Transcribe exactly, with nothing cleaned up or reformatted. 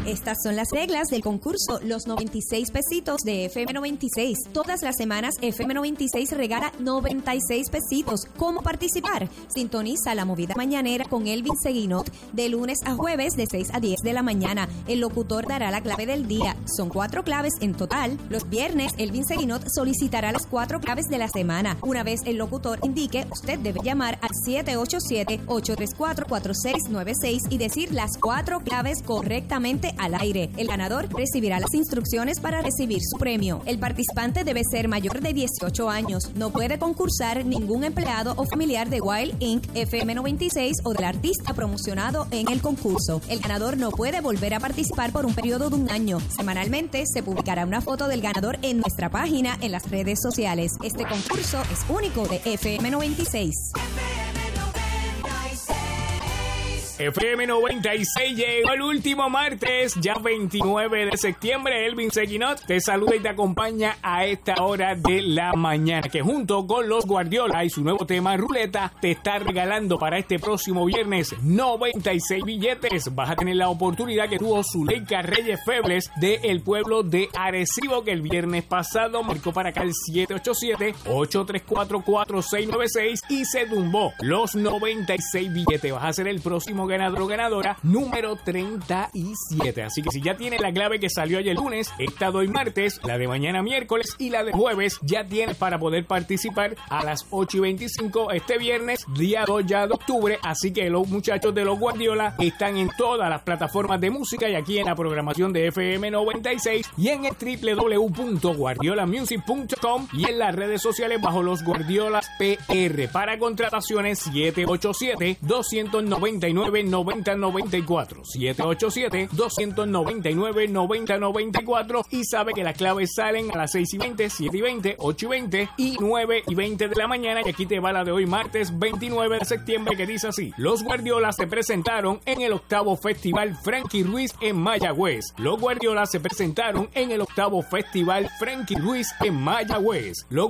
Estas son las reglas del concurso Los noventa y seis pesitos de F M noventa y seis. Todas las semanas F M noventa y seis regala noventa y seis pesitos. ¿Cómo participar? Sintoniza la movida mañanera con Elvin Seguinot de lunes a jueves de seis a diez de la mañana. El locutor dará la clave del día. Son cuatro claves en total. Los viernes Elvin Seguinot solicitará las cuatro claves de la semana. Una vez el locutor indique, usted debe llamar al siete ocho siete, ocho tres cuatro, cuatro seis nueve seis y decir las cuatro claves correctamente al aire. El ganador recibirá las instrucciones para recibir su premio. El participante debe ser mayor de dieciocho años. No puede concursar ningún empleado o familiar de Wild incorporated, F M noventa y seis o del artista promocionado en el concurso. El ganador no puede volver a participar por un periodo de un año. Semanalmente se publicará una foto del ganador en nuestra página en las redes sociales. Este concurso es único de F M noventa y seis. F M noventa y seis llegó el último martes, ya veintinueve de septiembre. Elvin Seguinot te saluda y te acompaña a esta hora de la mañana, que junto con los Guardiola y su nuevo tema Ruleta te está regalando para este próximo viernes noventa y seis billetes. Vas a tener la oportunidad que tuvo Zuleika Reyes Febles del pueblo de Arecibo, que el viernes pasado marcó para acá el siete ocho siete, ocho tres cuatro, cuatro seis nueve seis y se tumbó los noventa y seis billetes. Vas a ser el próximo ganador o ganadora número treinta y siete. Así que si ya tienes la clave que salió ayer lunes, esta de hoy martes, la de mañana miércoles y la de jueves, ya tienes para poder participar a las ocho y veinticinco este viernes, día dos ya de octubre. Así que los muchachos de los Guardiola están en todas las plataformas de música y aquí en la programación de F M noventa y seis y en el doble u doble u doble u punto guardiola music punto com y en las redes sociales bajo los Guardiolas P R. Para contrataciones siete ocho siete, dos nueve nueve, nueve cero nueve cuatro, siete ocho siete, dos nueve nueve, nueve cero nueve cuatro y sabe que las claves salen a las seis y veinte, siete y veinte, ocho y veinte y nueve y veinte de la mañana. Y aquí te va la de hoy martes veintinueve de septiembre, que dice así: los Guardiolas se presentaron en el octavo Festival Frankie Ruiz en Mayagüez. Los Guardiolas se presentaron en el octavo Festival Frankie Ruiz en Mayagüez. Los